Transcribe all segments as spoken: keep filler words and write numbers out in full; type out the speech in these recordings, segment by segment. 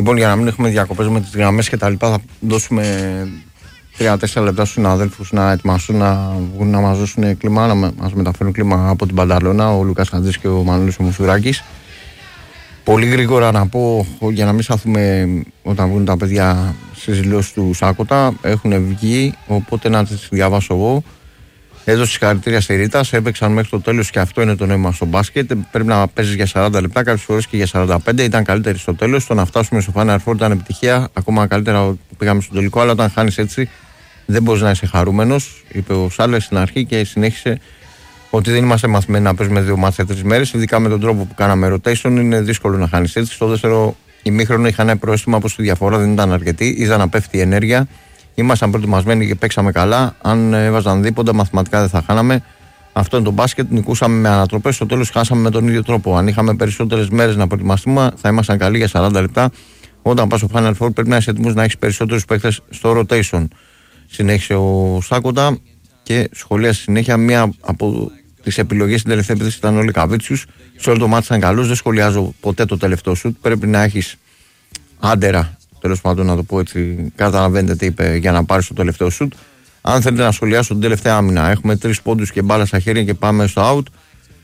Λοιπόν, για να μην έχουμε διακοπές με τις γραμμές και τα λοιπά, θα δώσουμε τρία τέσσερα λεπτά στους συναδέλφους να ετοιμαστούν να βγουν να μας δώσουν κλίμα, να μας μεταφέρουν κλίμα από την Πανταλώνα, ο Λουκάς Χατζής και ο Μανώλης ο Μουσουράκης. Πολύ γρήγορα να πω, για να μην σταθούμε όταν βγουν τα παιδιά στις δηλώσεις του Σάκοτα, έχουν βγει, οπότε να τις διαβάσω εγώ. Έδωσε συγχαρητήρια στη Ρίτα, έπαιξαν μέχρι το τέλος και αυτό είναι το νόημα στο μπάσκετ. Πρέπει να παίζεις για σαράντα λεπτά, κάποιες φορές και για σαράντα πέντε. Ήταν καλύτεροι στο τέλος. Το να φτάσουμε στο Final Four ήταν επιτυχία. Ακόμα καλύτερα που πήγαμε στο τελικό. Αλλά όταν χάνεις έτσι, δεν μπορείς να είσαι χαρούμενος. Είπε ο Σάλες στην αρχή και συνέχισε ότι δεν είμαστε μαθημένοι να παίζουμε δύο μάτς σε τρεις μέρες. Ειδικά με τον τρόπο που κάναμε rotation, είναι δύσκολο να χάνεις έτσι. Στο δεύτερο ημίχρονο είχαν ένα προαίσθημα πως η διαφορά δεν ήταν αρκετή. Είδα να πέφτει η ενέργεια. Ήμασταν προετοιμασμένοι και παίξαμε καλά. Αν έβαζαν δίποτα, μαθηματικά δεν θα χάναμε. Αυτό είναι το μπάσκετ. Νικούσαμε με ανατροπές. Στο τέλος χάσαμε με τον ίδιο τρόπο. Αν είχαμε περισσότερες μέρες να προετοιμαστούμε, θα ήμασταν καλοί για σαράντα λεπτά. Όταν πας στο Final Four, πρέπει να είσαι έτοιμος να έχεις περισσότερους παίκτες στο rotation. Συνέχισε ο Σάκοτα και σχολίασε συνέχεια. Μία από τις επιλογές στην τελευταία επίθεση ήταν ο Λικαβίτσιους. Σε όλο το μάτι ήταν καλός. Δεν σχολιάζω ποτέ το τελευταίο σουτ. Πρέπει να έχεις άντερα. Τέλος πάντων, να το πω έτσι, καταλαβαίνετε τι είπε για να πάρει το τελευταίο σουτ. Αν θέλετε να σχολιάσω την τελευταία άμυνα, έχουμε τρεις πόντους και μπάλα στα χέρια και πάμε στο out.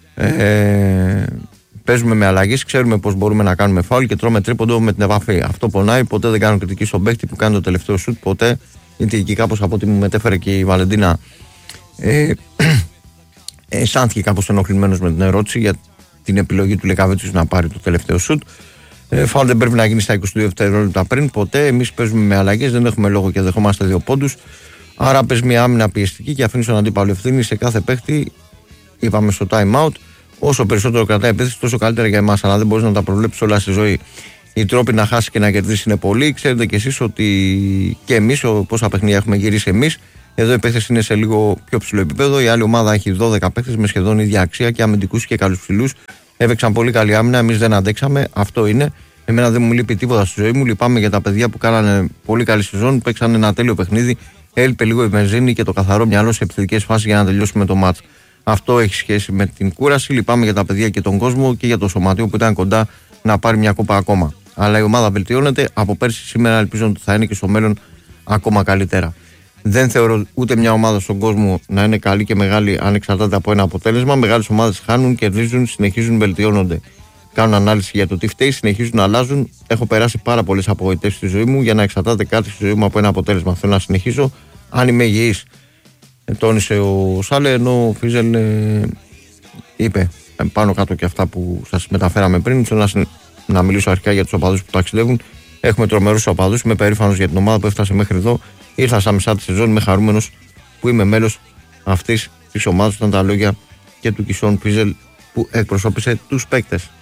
Ε, παίζουμε με αλλαγές, ξέρουμε πώς μπορούμε να κάνουμε φάουλ και τρώμε τρίποντο με την επαφή. Αυτό πονάει. Ποτέ δεν κάνω κριτική στον παίκτη που κάνει το τελευταίο σουτ. Ποτέ. Γιατί εκεί κάπως από ό,τι μου μετέφερε και η Βαλεντίνα, ε, αισθάνθηκε κάπως ενοχλημένος με την ερώτηση για την επιλογή του Λεκαβίτσιου να πάρει το τελευταίο σουτ. Ε, φάουλ δεν πρέπει να γίνει στα είκοσι δύο δευτερόλεπτα πριν. Ποτέ. Εμείς παίζουμε με αλλαγές, δεν έχουμε λόγο και δεχόμαστε δύο πόντους. Άρα παίζει μια άμυνα πιεστική και αφήνει τον αντίπαλο ευθύνη σε κάθε παίχτη. Είπαμε στο time out. Όσο περισσότερο κρατάει επίθεση, τόσο καλύτερα για εμάς. Αλλά δεν μπορείς να τα προβλέψεις όλα στη ζωή. Οι τρόποι να χάσει και να κερδίσει είναι πολλοί. Ξέρετε κι εσείς ότι και εμείς, πόσα παιχνίδια έχουμε γυρίσει εμείς. Εδώ οι παίχτες είναι σε λίγο πιο ψηλό επίπεδο. Η άλλη ομάδα έχει δώδεκα παίχτες με σχεδόν ίδια αξία και αμυντικούς και καλούς ψηλούς. Έπαιξαν πολύ καλή άμυνα, εμείς δεν αντέξαμε. Αυτό είναι. Εμένα δεν μου λείπει τίποτα στη ζωή μου. Λυπάμαι για τα παιδιά που κάνανε πολύ καλή σεζόν, παίξαν ένα τέλειο παιχνίδι. Έλειπε λίγο η βενζίνη και το καθαρό μυαλό σε επιθετικές φάσεις για να τελειώσουμε το μάτς. Αυτό έχει σχέση με την κούραση. Λυπάμαι για τα παιδιά και τον κόσμο και για το σωματείο που ήταν κοντά να πάρει μια κόπα ακόμα. Αλλά η ομάδα βελτιώνεται. Από πέρσι σήμερα ελπίζω ότι θα είναι και στο μέλλον ακόμα καλύτερα. Δεν θεωρώ ούτε μια ομάδα στον κόσμο να είναι καλή και μεγάλη αν εξαρτάται από ένα αποτέλεσμα. Μεγάλες ομάδες χάνουν, κερδίζουν, συνεχίζουν, βελτιώνονται. Κάνουν ανάλυση για το τι φταίει, συνεχίζουν να αλλάζουν. Έχω περάσει πάρα πολλές απογοητεύσεις στη ζωή μου για να εξαρτάται κάτι στη ζωή μου από ένα αποτέλεσμα. Θέλω να συνεχίσω. Αν είμαι υγιής, τόνισε ο Σάλε, ενώ ο Φίζελ ε, είπε ε, πάνω κάτω και αυτά που σας μεταφέραμε πριν. Θέλω να, να μιλήσω αρχικά για τους οπαδούς που ταξιδεύουν. Έχουμε τρομερούς οπαδούς. Είμαι περήφανος για την ομάδα που έφτασε μέχρι εδώ. Ήρθα στα μισά τη σεζόν. Είμαι χαρούμενος που είμαι μέλος αυτής της ομάδας. Ήταν τα λόγια και του Κισόν Φίζελ που εκπροσώπησε τους παίκτες.